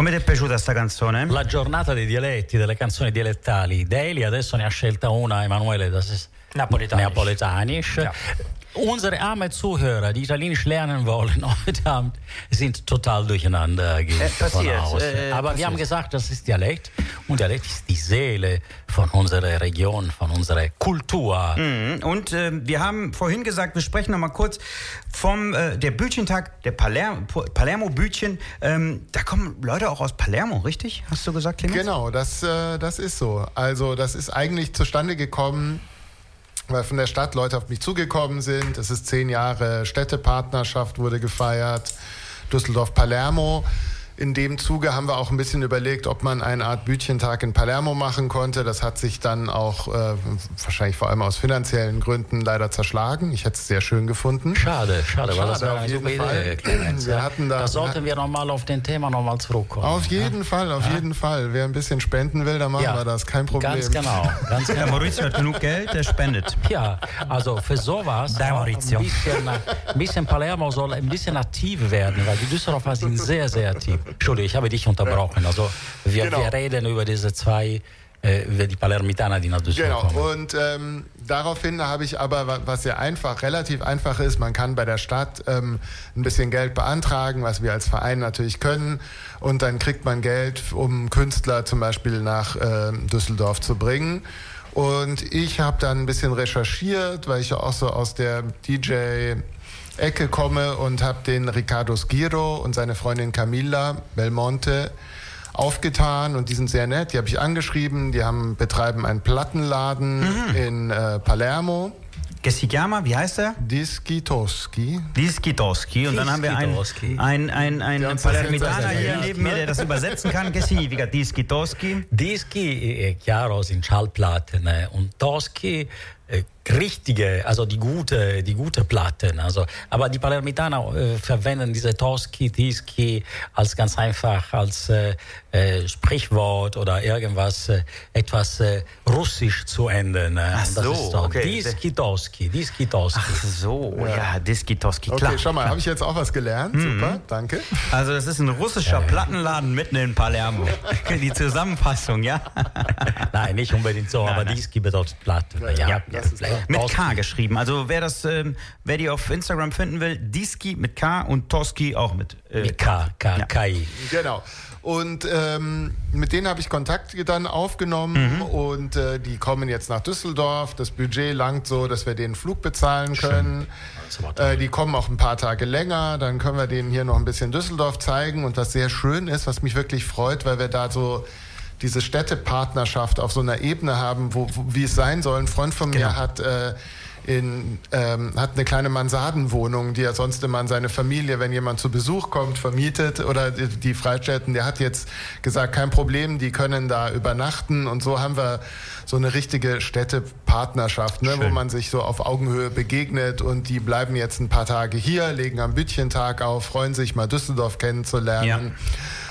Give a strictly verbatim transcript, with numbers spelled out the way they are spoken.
Come ti è piaciuta sta canzone? La giornata dei dialetti, delle canzoni dialettali. Daily adesso ne ha scelta una Emanuele das Napoletanisch. Napoletanisch. Ja. Unsere armen Zuhörer, die Italienisch lernen wollen heute Abend, sind total durcheinander, gehe Äh, ich davon passiert, aus. äh, Aber passiert. wir haben gesagt, das ist Dialekt. Und Dialekt ist die Seele von unserer Region, von unserer Kultur. Mhm. Und äh, wir haben vorhin gesagt, wir sprechen noch mal kurz vom äh, der Bütchentag, der Palermo, Palermo-Bütchen. Ähm, da kommen Leute auch aus Palermo, richtig? Hast du gesagt, Clemens? Genau, das, äh, das ist so. Also das ist eigentlich zustande gekommen, weil von der Stadt Leute auf mich zugekommen sind. Es ist zehn Jahre Städtepartnerschaft, wurde gefeiert. Düsseldorf-Palermo. In dem Zuge haben wir auch ein bisschen überlegt, ob man eine Art Bütchentag in Palermo machen konnte. Das hat sich dann auch äh, wahrscheinlich vor allem aus finanziellen Gründen leider zerschlagen. Ich hätte es sehr schön gefunden. Schade, schade, weil das Schade, wäre eine auf super jeden Idee, Fall. Clemens. Wir ja. hatten da- da sollten wir nochmal auf den Thema nochmal zurückkommen. Auf jeden Fall, auf jeden Fall. Wer ein bisschen spenden will, dann machen Ja, wir das. Kein Problem. Ganz genau, ganz Der genau. Maurizio hat genug Geld, der spendet. Ja, also für sowas Der auch Maurizio. ein bisschen, ein bisschen Palermo soll ein bisschen aktiv werden, weil die Düsseldorfer sind sehr, sehr aktiv. Entschuldigung, ich habe dich unterbrochen. Also wir, Genau. wir reden über diese zwei, äh, über die Palermitaner, die nach Düsseldorf Genau, kommen. und ähm, daraufhin habe ich aber, wa- was sehr einfach, relativ einfach ist, man kann bei der Stadt ähm, ein bisschen Geld beantragen, was wir als Verein natürlich können, und dann kriegt man Geld, um Künstler zum Beispiel nach ähm, Düsseldorf zu bringen. Und ich habe dann ein bisschen recherchiert, weil ich ja auch so aus der D J-Ecke komme, und habe den Riccardo Schiro und seine Freundin Camilla Belmonte aufgetan, und die sind sehr nett. Die habe ich angeschrieben. Die haben betreiben einen Plattenladen in äh, Palermo. Che si chiama? Wie heißt er? Dischi Toschi. Diskitoski. Und dann haben wir einen Diskitoski. ein, ein, ein Der uns das Palermitaner jetzt hier erklärt, neben mir, der das übersetzen kann. Che significa Diskitoski? Dischi, äh, chiaro, sind Schallplatten, äh, und Toschi, äh, richtige, also die gute, die gute Platten. Also, aber die Palermitaner äh, verwenden diese Toschi, Dischi als ganz einfach als äh, äh, Sprichwort oder irgendwas, äh, etwas äh, russisch zu enden. Äh. Ach Und das so, ist doch okay. Dischi Toschi, Dischi Toschi. Ach so, ja, Diskitoski, klar. Okay, schau mal, habe ich jetzt auch was gelernt. Super, danke. Also das ist ein russischer Plattenladen mitten in Palermo. Die Zusammenfassung, ja? Nein, nicht unbedingt so, Nein, aber nein. Dischi bedeutet Platte. Ja, ja, das ist klar. Mit Toschi. K geschrieben. Also wer das, ähm, wer die auf Instagram finden will, Diski mit K und Toski auch mit äh, Mit K, K, Ja. K I. Genau. Und ähm, mit denen habe ich Kontakt dann aufgenommen, und äh, die kommen jetzt nach Düsseldorf. Das Budget langt so, dass wir den Flug bezahlen können. Äh, die kommen auch ein paar Tage länger. Dann können wir denen hier noch ein bisschen Düsseldorf zeigen. Und was sehr schön ist, was mich wirklich freut, weil wir da so diese Städtepartnerschaft auf so einer Ebene haben, wo, wo wie es sein soll. Ein Freund von mir Genau. hat äh, in, ähm, hat eine kleine Mansardenwohnung, die er sonst immer an seine Familie, wenn jemand zu Besuch kommt, vermietet, oder die, die Freistätten. Der hat jetzt gesagt, kein Problem, die können da übernachten, und so haben wir so eine richtige Städtepartnerschaft, ne, wo man sich so auf Augenhöhe begegnet, und die bleiben jetzt ein paar Tage hier, legen am Bütchentag auf, freuen sich mal Düsseldorf kennenzulernen. Ja.